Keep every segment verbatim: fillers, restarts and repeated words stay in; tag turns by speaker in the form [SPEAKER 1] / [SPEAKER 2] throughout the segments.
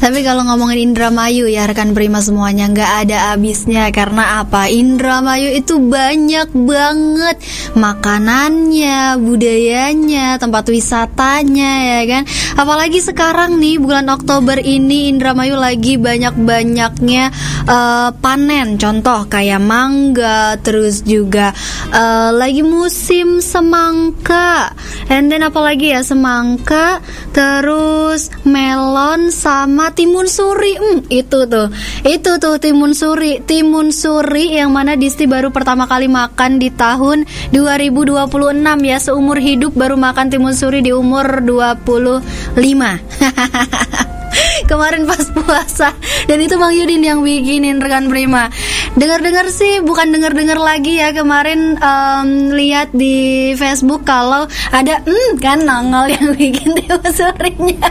[SPEAKER 1] Tapi kalau ngomongin Indramayu ya rekan Prima semuanya, nggak ada habisnya. Karena apa? Indramayu itu banyak banget makanannya, budayanya, tempat wisatanya ya kan. Apalagi sekarang nih bulan Oktober ini Indramayu lagi banyak-banyaknya uh, panen. Contoh kayak mangga, terus juga uh, lagi musim semangka. And then apalagi ya, semangka, terus melon sama timun suri. Hmm, itu tuh. Itu tuh timun suri. Timun suri yang mana Disti baru pertama kali makan di tahun dua ribu dua puluh enam ya. Seumur hidup baru makan timun suri di umur dua puluh lima. Kemarin pas puasa. Dan itu Bang Yudin yang bikinin rekan Prima. Dengar-dengar sih, bukan dengar-dengar lagi ya, kemarin um, lihat di Facebook kalau ada hmm kan nongol yang bikin timun surinya.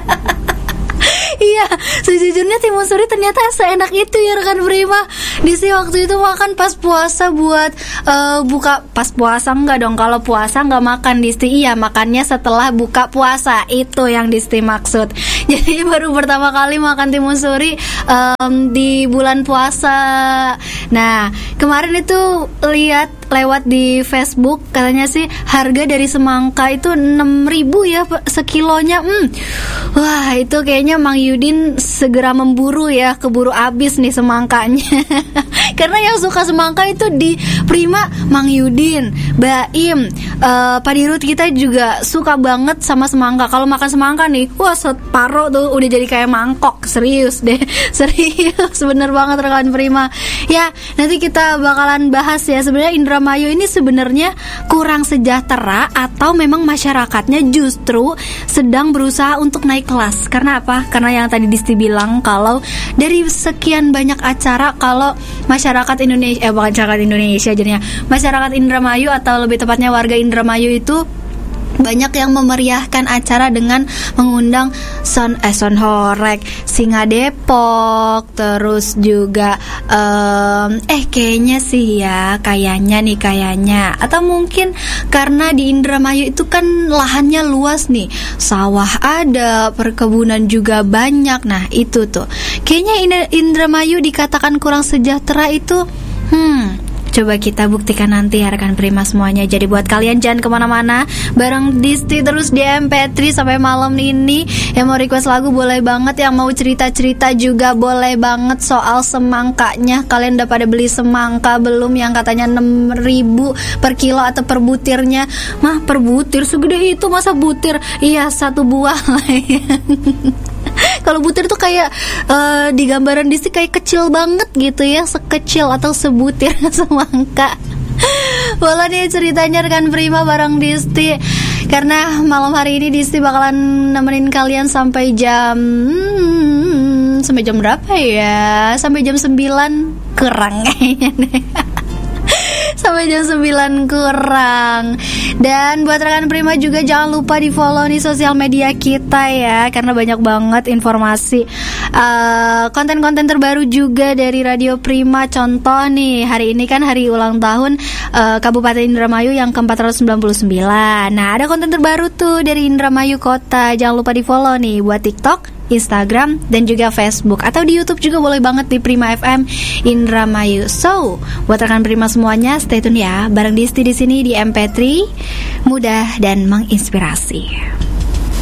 [SPEAKER 1] Iya, sejujurnya timun suri ternyata seenak itu ya rekan Prima. Di sini waktu itu makan pas puasa buat uh, buka. Pas puasa enggak dong, kalau puasa enggak makan Disti. Iya, makannya setelah buka puasa. Itu yang Disti maksud. Jadi baru pertama kali makan timun suri um, di bulan puasa. Nah, kemarin itu lihat lewat di Facebook, katanya sih harga dari semangka itu enam ribu ya sekilonya. hmm. Wah, itu kayaknya Mang Yudin segera memburu ya, keburu abis nih semangkanya. Karena yang suka semangka itu di Prima, Mang Yudin, Baim, uh, Pak Dirut kita juga suka banget sama semangka. Kalau makan semangka nih, wah separoh tuh udah jadi kayak mangkok. Serius deh, serius, bener banget rekan Prima. Ya, nanti kita bakalan bahas ya, sebenarnya Indramayu ini sebenarnya kurang sejahtera atau memang masyarakatnya justru sedang berusaha untuk naik kelas. Karena apa? Karena yang tadi Disti bilang kalau dari sekian banyak acara, kalau masyarakat Indonesia, eh bukan masyarakat Indonesia jadinya, masyarakat Indramayu atau lebih tepatnya warga Indramayu itu banyak yang memeriahkan acara dengan mengundang Son eh Son Horek, Singa Depok, terus juga um, eh kayaknya sih ya, kayaknya nih kayaknya atau mungkin karena di Indramayu itu kan lahannya luas nih, sawah ada, perkebunan juga banyak. Nah itu tuh kayaknya Indramayu dikatakan kurang sejahtera itu. Hmm Coba kita buktikan nanti ya rekan Prima semuanya. Jadi buat kalian jangan kemana-mana, bareng Disti terus di M P tiga sampai malam ini. Yang mau request lagu boleh banget, yang mau cerita-cerita juga boleh banget soal semangkanya. Kalian udah pada beli semangka belum yang katanya enam ribu per kilo atau per butirnya? Mah per butir segede itu masa butir? Iya satu buah lah ya. Kalau butir tuh kayak uh, di gambaran Disti kayak kecil banget gitu ya, sekecil atau sebutir semangka. Boleh nih ceritanya rekan Prima bareng Disti. Karena malam hari ini Disti bakalan nemenin kalian sampai jam hmm, sampai jam berapa ya? Sampai jam sembilan kurang kayaknya nih. Sampai jam sembilan kurang. Dan buat rekan Prima juga jangan lupa di follow nih sosial media kita ya, karena banyak banget informasi uh, konten-konten terbaru juga dari Radio Prima. Contoh nih, hari ini kan hari ulang tahun uh, Kabupaten Indramayu yang ke empat ratus sembilan puluh sembilan. Nah ada konten terbaru tuh dari Indramayu Kota. Jangan lupa di follow nih buat TikTok, Instagram, dan juga Facebook. Atau di YouTube juga boleh banget di Prima F M Indramayu. So, buat rekan Prima semuanya, stay tune ya bareng Disti di sini di M P tiga, mudah dan menginspirasi.